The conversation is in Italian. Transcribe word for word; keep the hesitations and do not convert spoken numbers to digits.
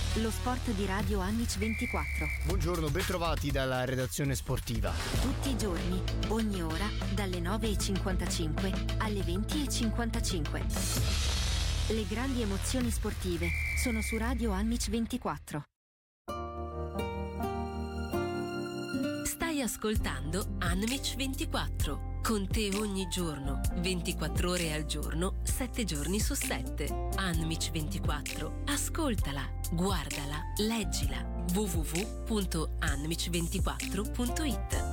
lo sport di Radio Amic ventiquattro. Buongiorno, bentrovati dalla redazione sportiva. Tutti i giorni, ogni ora, dalle nove e cinquantacinque alle venti e cinquantacinque. Le grandi emozioni sportive sono su Radio Amic ventiquattro. Stai ascoltando Amic ventiquattro. Con te ogni giorno, ventiquattro ore al giorno, sette giorni su sette. Amic ventiquattro. Ascoltala, guardala, leggila. w w w punto amic ventiquattro punto it.